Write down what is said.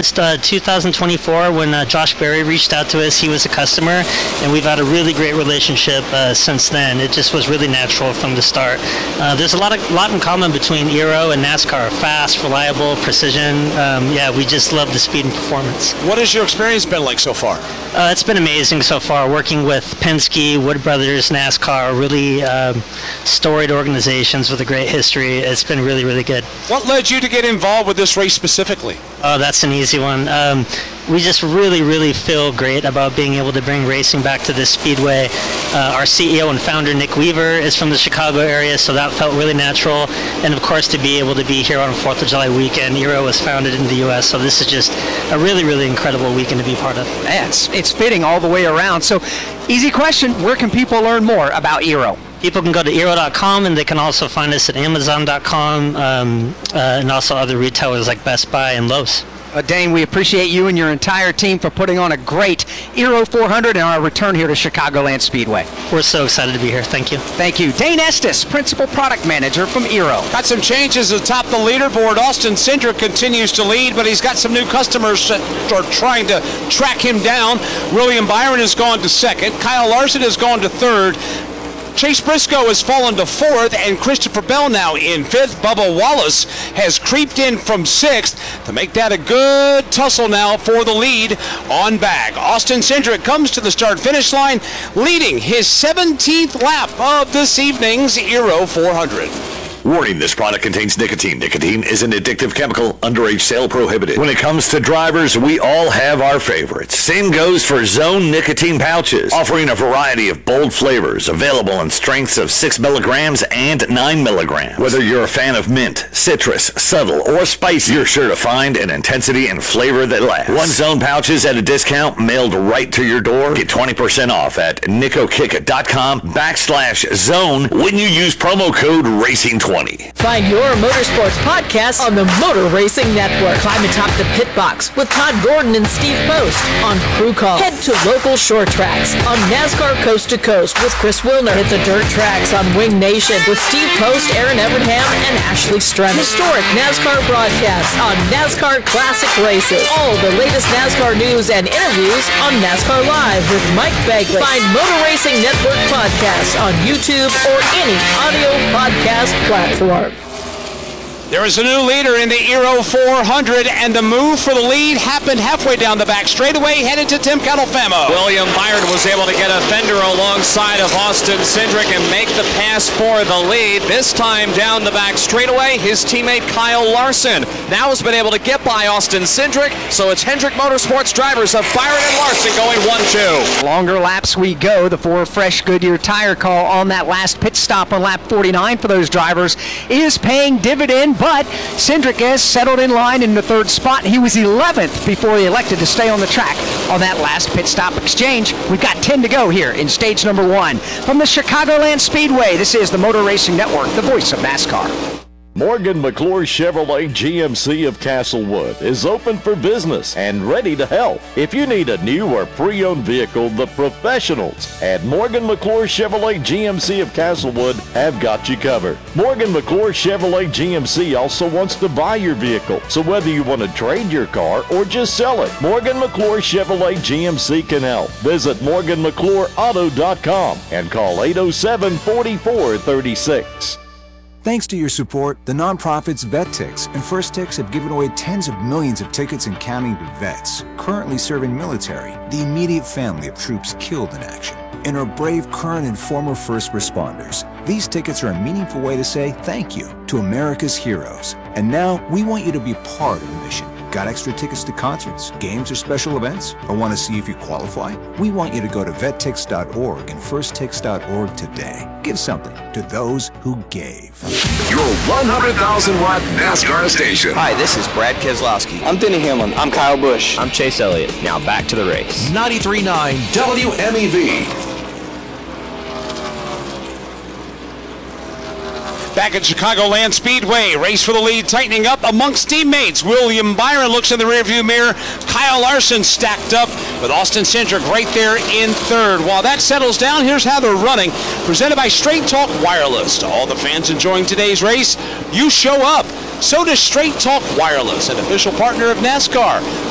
since 2024 when Josh Berry reached out to us. He was a customer, and we've had a really great relationship since then. It just was really natural from the start. There's a lot in common between Eero and NASCAR. Fast, reliable, precision. We just love the speed and performance. What has your experience been like so far? It's been amazing so far, working with Penske, Wood Brothers, NASCAR, really storied organizations with a great history. It's been really, really good. What led you to get involved with this race specifically? Oh, that's an easy one. We just really, really feel great about being able to bring racing back to this speedway. Our CEO and founder, Nick Weaver, is from the Chicago area, so that felt really natural. And of course, to be able to be here on 4th of July weekend. Eero was founded in the U.S., so this is just a really, really incredible weekend to be part of. Yeah, it's fitting all the way around. So, easy question, where can people learn more about Eero? People can go to Eero.com, and they can also find us at Amazon.com and also other retailers like Best Buy and Lowe's. Dane, we appreciate you and your entire team for putting on a great Eero 400 and our return here to Chicagoland Speedway. We're so excited to be here. Thank you. Thank you. Dane Estes, Principal Product Manager from Eero. Got some changes atop the leaderboard. Austin Cindric continues to lead, but he's got some new customers that are trying to track him down. William Byron has gone to second. Kyle Larson has gone to third. Chase Briscoe has fallen to fourth, and Christopher Bell now in fifth. Bubba Wallace has creeped in from sixth to make that a good tussle now for the lead on bag. Austin Cindric comes to the start-finish line, leading his 17th lap of this evening's Eero 400. Warning, this product contains nicotine. Nicotine is an addictive chemical. Underage sale prohibited. When it comes to drivers, we all have our favorites. Same goes for Zone nicotine pouches, offering a variety of bold flavors, available in strengths of 6 milligrams and 9 milligrams. Whether you're a fan of mint, citrus, subtle, or spicy, you're sure to find an intensity and flavor that lasts. One Zone pouches at a discount mailed right to your door. Get 20% off at nicokick.com/zone when you use promo code RACING20. Find your motorsports podcast on the Motor Racing Network. Climb atop the pit box with Todd Gordon and Steve Post on Crew Call. Head to local short tracks on NASCAR Coast to Coast with Chris Wilner. Hit the dirt tracks on Wing Nation with Steve Post, Aaron Evernham, and Ashley Strennan. Historic NASCAR broadcasts on NASCAR Classic Races. All the latest NASCAR news and interviews on NASCAR Live with Mike Bagley. Find Motor Racing Network podcasts on YouTube or any audio podcast platform. There is a new leader in the Eero 400, and the move for the lead happened halfway down the back straightaway, headed to Tim Catalfamo. William Byron was able to get a fender alongside of Austin Cindric and make the pass for the lead. This time down the back straightaway, his teammate Kyle Larson now has been able to get by Austin Cindric, so it's Hendrick Motorsports drivers of Byron and Larson going 1-2. Longer laps we go. The Ford Fresh Goodyear tire call on that last pit stop on lap 49 for those drivers is paying dividend. But Cindric has settled in line in the third spot. He was 11th before he elected to stay on the track on that last pit stop exchange. We've got 10 to go here in stage number 1. From the Chicagoland Speedway, this is the Motor Racing Network, the voice of NASCAR. Morgan McClure Chevrolet GMC of Castlewood is open for business and ready to help. If you need a new or pre-owned vehicle, the professionals at Morgan McClure Chevrolet GMC of Castlewood have got you covered. Morgan McClure Chevrolet GMC also wants to buy your vehicle, so whether you want to trade your car or just sell it, Morgan McClure Chevrolet GMC can help. Visit MorganMcClureAuto.com and call 807-4436. Thanks to your support, the nonprofits VetTix and First Tix have given away tens of millions of tickets and counting to vets currently serving military, the immediate family of troops killed in action, and our brave current and former first responders. These tickets are a meaningful way to say thank you to America's heroes. And now we want you to be part of the mission. Got extra tickets to concerts, games, or special events? Or want to see if you qualify? We want you to go to vettix.org and firsttix.org today. Give something to those who gave. Your 100,000-watt NASCAR station. Hi, this is Brad Keselowski. I'm Denny Hamlin. I'm Kyle Busch. I'm Chase Elliott. Now back to the race. 93.9 WMEV. Back at Chicagoland Speedway, race for the lead tightening up amongst teammates. William Byron looks in the rearview mirror. Kyle Larson stacked up with Austin Cindric right there in third. While that settles down, here's how they're running. Presented by Straight Talk Wireless. To all the fans enjoying today's race, you show up. So does Straight Talk Wireless, an official partner of NASCAR.